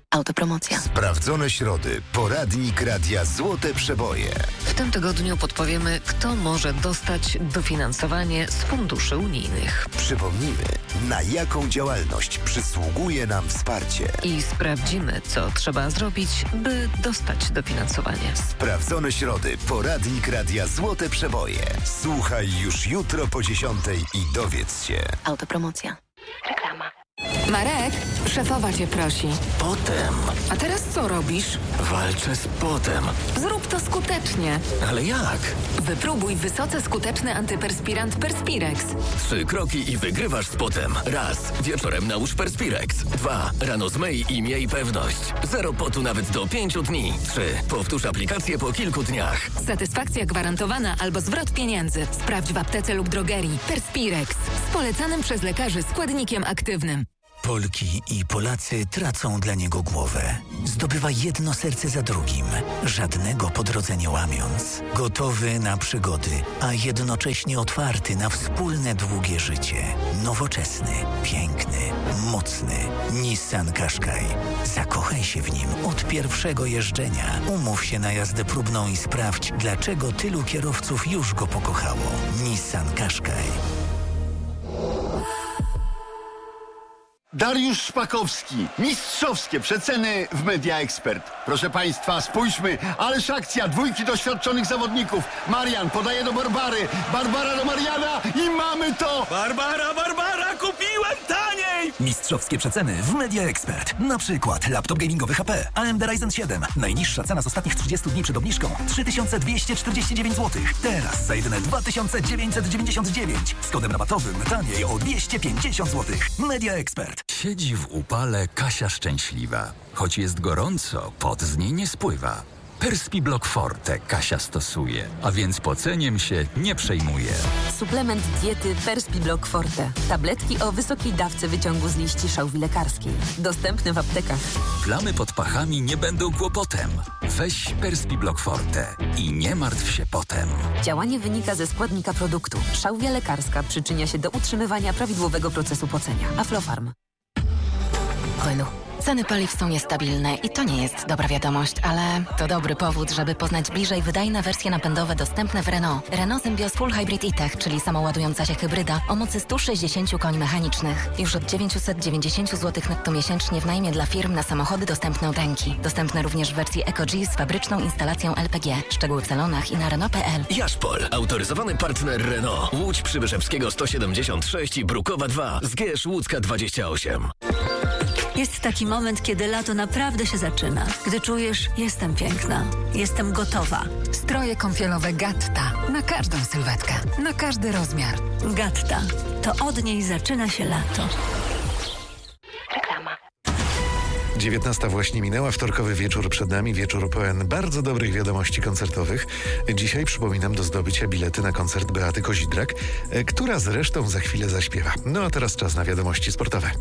Autopromocja. Sprawdzone środy. Poradnik Radia Złote Przeboje. W tym tygodniu podpowiemy, kto może dostać dofinansowanie z funduszy unijnych. Przypomnijmy, na jaką działalność przysługuje nam wsparcie. I sprawdzimy, co trzeba zrobić, by dostać dofinansowanie. Sprawdzone środy. Poradnik Radia Złote Przeboje. Słuchaj już jutro po 10:00 i dowiedz się. Autopromocja. Reklama. Marek, szefowa cię prosi. Potem. A teraz co robisz? Walczę z potem. Zrób to skutecznie. Ale jak? Wypróbuj wysoce skuteczny antyperspirant Perspirex. 3 kroki i wygrywasz z potem. Raz. Wieczorem nałóż Perspirex. 2. Rano zmyj i miej pewność. 0 potu nawet do 5 dni. 3. Powtórz aplikację po kilku dniach. Satysfakcja gwarantowana albo zwrot pieniędzy. Sprawdź w aptece lub drogerii. Perspirex. Z polecanym przez lekarzy składnikiem aktywnym. Polki i Polacy tracą dla niego głowę. Zdobywa jedno serce za drugim, żadnego po drodze nie łamiąc. Gotowy na przygody, a jednocześnie otwarty na wspólne długie życie. Nowoczesny, piękny, mocny. Nissan Qashqai. Zakochaj się w nim od pierwszego jeżdżenia. Umów się na jazdę próbną i sprawdź, dlaczego tylu kierowców już go pokochało. Nissan Qashqai. Dariusz Szpakowski. Mistrzowskie przeceny w Media Expert. Proszę Państwa, spójrzmy. Ależ akcja. 2 doświadczonych zawodników. Marian podaje do Barbary. Barbara do Mariana i mamy to! Barbara, kupiłem taniej! Mistrzowskie przeceny w Media Expert. Na przykład laptop gamingowy HP AMD Ryzen 7. Najniższa cena z ostatnich 30 dni przed obniżką 3249 zł. Teraz za jedyne 2999. Z kodem rabatowym taniej o 250 zł. Media Expert. Siedzi w upale Kasia szczęśliwa. Choć jest gorąco, pot z niej nie spływa. Perspiblock Forte Kasia stosuje, a więc poceniem się nie przejmuje. Suplement diety Perspiblock Forte. Tabletki o wysokiej dawce wyciągu z liści szałwi lekarskiej. Dostępny w aptekach. Plamy pod pachami nie będą kłopotem. Weź Perspiblock Forte i nie martw się potem. Działanie wynika ze składnika produktu. Szałwia lekarska przyczynia się do utrzymywania prawidłowego procesu pocenia. Aflofarm. Hojlu. Ceny paliw są niestabilne i to nie jest dobra wiadomość, ale to dobry powód, żeby poznać bliżej wydajne wersje napędowe dostępne w Renault. Renault Symbioz Full Hybrid E-Tech, czyli samoładująca się hybryda o mocy 160 koni mechanicznych. Już od 990 zł netto miesięcznie w najmie dla firm na samochody dostępne od ręki. Dostępne również w wersji EcoG z fabryczną instalacją LPG. Szczegóły w salonach i na Renault.pl. Jaszpol. Autoryzowany partner Renault. Łódź Przybyszewskiego 176 i Brukowa 2. Zgierz Łódzka 28. Jest taki moment, kiedy lato naprawdę się zaczyna. Gdy czujesz, jestem piękna, jestem gotowa. Stroje kąpielowe Gatta. Na każdą sylwetkę, na każdy rozmiar. Gatta. To od niej zaczyna się lato. Reklama. 19 właśnie minęła, wtorkowy wieczór przed nami, wieczór pełen bardzo dobrych wiadomości koncertowych. Dzisiaj przypominam do zdobycia bilety na koncert Beaty Kozidrak, która zresztą za chwilę zaśpiewa. No a teraz czas na wiadomości sportowe.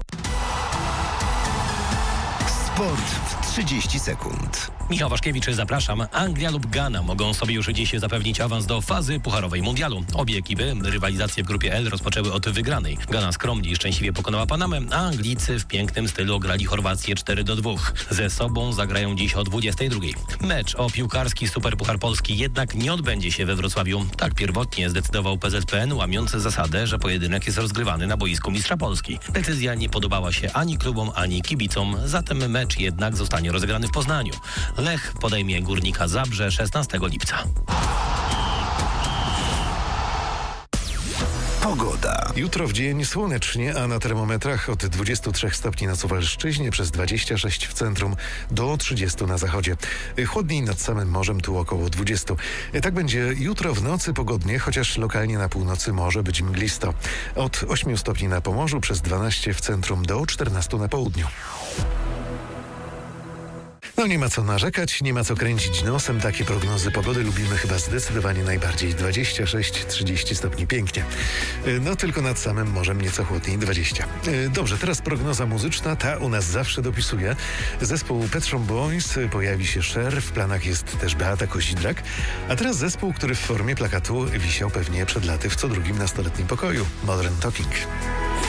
Sport w 30 sekund. Michał Waszkiewicz, zapraszam. Anglia lub Ghana mogą sobie już dziś zapewnić awans do fazy pucharowej mundialu. Obie ekipy rywalizację w grupie L rozpoczęły od wygranej. Ghana skromnie i szczęśliwie pokonała Panamę, a Anglicy w pięknym stylu ograli Chorwację 4-2. Ze sobą zagrają dziś o 22. Mecz o piłkarski Superpuchar Polski jednak nie odbędzie się we Wrocławiu. Tak pierwotnie zdecydował PZPN, łamiąc zasadę, że pojedynek jest rozgrywany na boisku Mistrza Polski. Decyzja nie podobała się ani klubom, ani kibicom, zatem mecz jednak zostanie rozegrany w Poznaniu. Lech podejmie Górnika Zabrze 16 lipca. Pogoda. Jutro w dzień słonecznie, a na termometrach od 23 stopni na Suwalszczyźnie, przez 26 w centrum do 30 na zachodzie. Chłodniej nad samym morzem, tu około 20. Tak będzie jutro w nocy pogodnie, chociaż lokalnie na północy może być mglisto. Od 8 stopni na Pomorzu, przez 12 w centrum do 14 na południu. No nie ma co narzekać, nie ma co kręcić nosem. Takie prognozy pogody lubimy chyba zdecydowanie najbardziej. 26-30 stopni, pięknie. No tylko nad samym morzem nieco chłodniej, 20. Dobrze, teraz prognoza muzyczna, ta u nas zawsze dopisuje. Zespół Pet Shop Boys, pojawi się Cher, w planach jest też Beata Kozidrak, a teraz zespół, który w formie plakatu wisiał pewnie przed laty w co drugim nastoletnim pokoju. Modern Talking.